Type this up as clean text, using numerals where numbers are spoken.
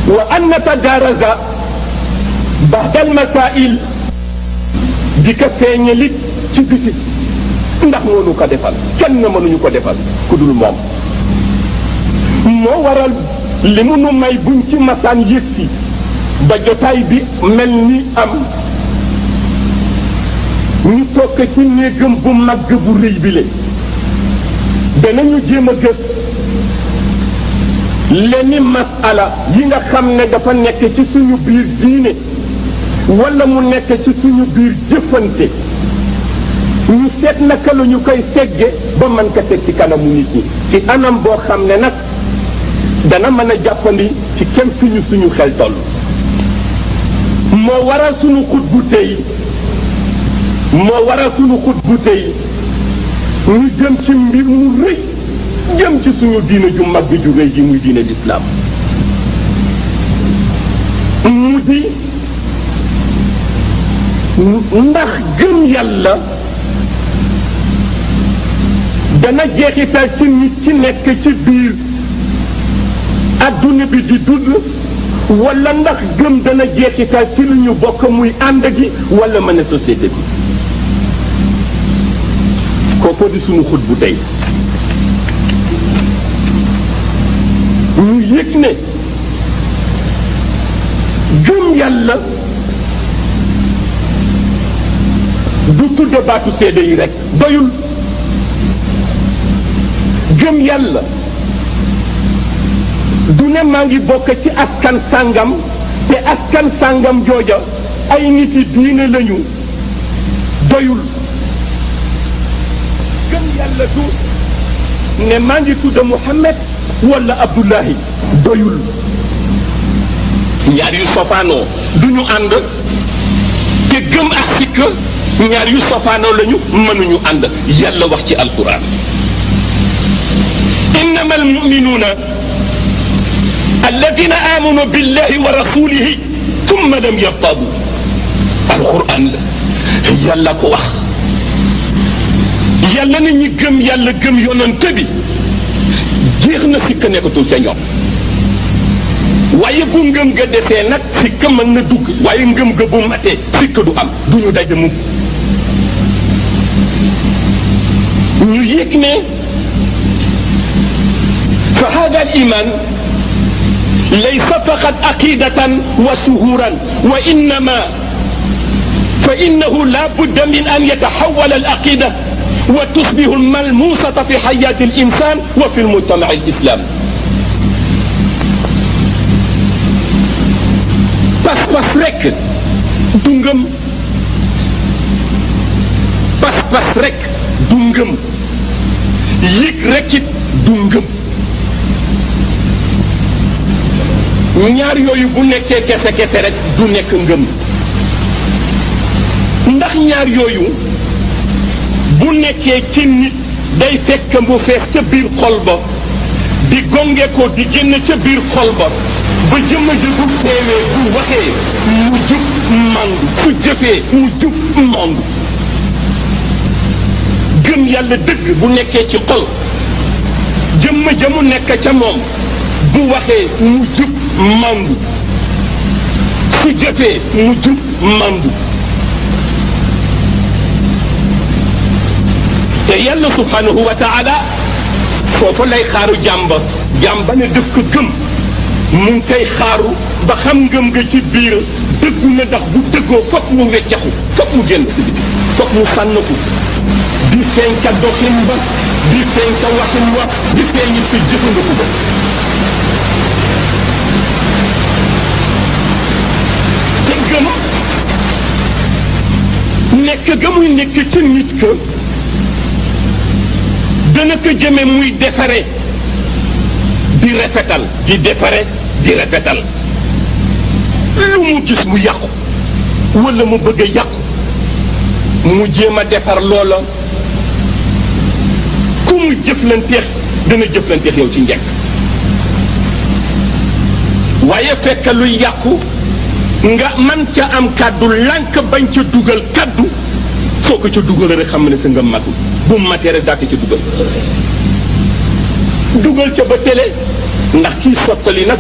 وأن نتدارس بعض المسائل di ko feeñali ci biti ndax mënu ko defal kenn mënuñu ko defal ku dul moom moo waral li mu nu may buñ ci masaan yëg si ba jotaay bi mel ni am ñu toog ci néegam bu màgg bu rëy bi le danañu jéem a gës lenni masala yi nga xam ne dafa nekk ci suñu biir diine wala mu nekk ci suñu biir jëfante ñu seet naka la ñu koy segge ba mën ko teg ci kanamu nit ñi ci anam boo xam ne nag dana mën a jàppandi ci kem suñu xel toll moo waral suñu xut bu tey ñu jëm ci mbir mu rëy jëm ci suñu diine ju mag ju rëy ji muy diine lislaam mu di ndax gëm yàlla dana jeexital ci nit ci nekk ci biir adduna bi di dund wala ndax gëm dana jeexital ci lu ñu bokk muy ànd gi wala mën a société bi kooku di sunu xut bu tey ñu yëg ne gëm yàlla du tudde baatu seede yi rek doyul gëm yàlla du ne maa ngi bokk ci askan sàngam te askan sàngam jooja ay nit yi diine lañu doyul gëm yàlla du ne maa ngi tudd Muhammad wala Abdullahi doyul ñaar yu sofaanoo du ñu ànd te gëm ak sikk ñaar yu sofaanoo lañu mënuñu ànd yàlla wax ci alquran innama almuminuuna alladina amanu billahi wa rasulihi thumma lam yartabu alquran la yàlla ko wax yàlla na ñi gëm yàlla gëm yonante bi jeex na sikk nekkatul ca ñoom waaye bu ngëm ga desee nag sikk mën na dugg waaye ngëm ga bu matee sikk du am du ñu daje mukk ñu yëg ne fa hada al iman laysa faqat aqidatan wa shuhuran wa innama fa innahu la budda min an yatahawwala al aqida wa tusbihu al malmusata fi hayati al insan wa fi al mujtama al islam pas-pas rek du ngëm pas-pas rek du ngëm yëg rek it du ngëm ñaar yooyu bu nekkee kese rek du nekk ngëm ndax ñaar yooyu bu nekkee ci nit day fekk mu fees ca biir xol ba di gonge ko di génn ca biir xol ba ba jëmm ji bu teewee bu waxee mu jub mandu su jëfee mu jub mandu gëm yàlla dëgg bu nekkee ci xol jëmm ja mu nekk ca moom bu waxee mu jub mandu su jëfee mu jub mandu te yàlla subhanahu wa taala foofu lay xaaru jàmba ne def ko gëm mu ngi koy xaaru ba xam ngëm nga ci biir dëggu na ndax bu dëggoo fokk mu weccaxu fokk mu génn si biti fokk mu sànnaku di feeñ ca doxin ba di feeñ ca waxin wa di feeñ si jëfandiku ba te gëm nekk ga muy nekk ci nit ka dana ko jëme muy defare di rafetal di defare di rafetal lu mu gis mu yàqu wala mu bëgg a yàqu mu jéem a defar loola ku mu jëflanteex dana jëflanteex yow ci njëkk waaye fekk luy yàqu nga man ca am kàddu lànk bañ ca dugal kàddu soo ko ca dugal rek xam ne sa nga matul bu matee rek daa ko ca dugal ca ba télé ndax kii sottali nag